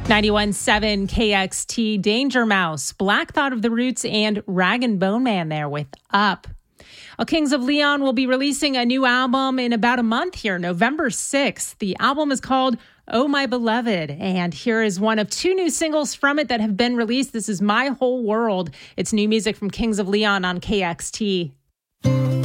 91.7 KXT, Danger Mouse, Black Thought of the Roots, and Rag and Bone Man there with Up. Kings of Leon will be releasing a new album in about a month here, November 6th. The album is called Oh My Beloved, and here is one of two new singles from it that have been released. This is My Whole World. It's new music from Kings of Leon on KXT.